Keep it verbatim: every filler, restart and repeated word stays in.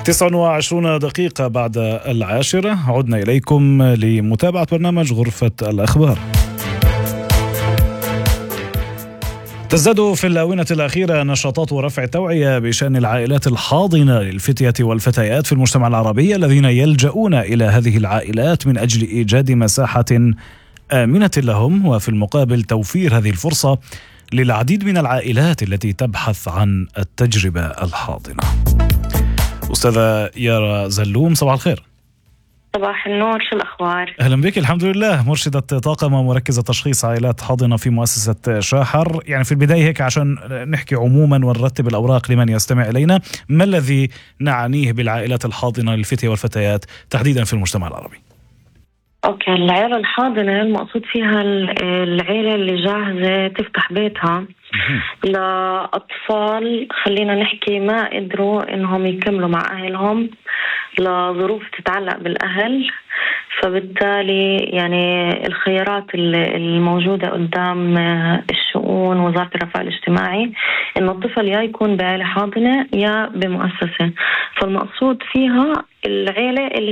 تسع وعشرون دقيقة بعد العاشرة عدنا إليكم لمتابعة برنامج غرفة الأخبار. تزداد في الآونة الأخيرة نشاطات ورفع التوعية بشأن العائلات الحاضنة للفتية والفتيات في المجتمع العربي الذين يلجؤون إلى هذه العائلات من أجل إيجاد مساحة آمنة لهم، وفي المقابل توفير هذه الفرصة للعديد من العائلات التي تبحث عن التجربة الحاضنة. أستاذة يارا زلوم، صباح الخير. صباح النور، شو الأخبار؟ أهلا بك. الحمد لله. مرشدة طاقم ومركزة تشخيص عائلات حاضنة في مؤسسة شاحر. يعني في البداية هيك عشان نحكي عموما ونرتب الأوراق لمن يستمع إلينا، ما الذي نعنيه بالعائلات الحاضنة للفتية والفتيات تحديدا في المجتمع العربي؟ أوكي، العائلة الحاضنة المقصود فيها العائلة اللي جاهزة تفتح بيتها لأطفال، خلينا نحكي ما قدروا إنهم يكملوا مع أهلهم لظروف تتعلق بالأهل، فبالتالي يعني الخيارات الموجودة قدام الشؤون وزارة الرفاه الاجتماعي إنه الطفل يا يكون بعائلة حاضنة يا بمؤسسة. فالمقصود فيها العائلة اللي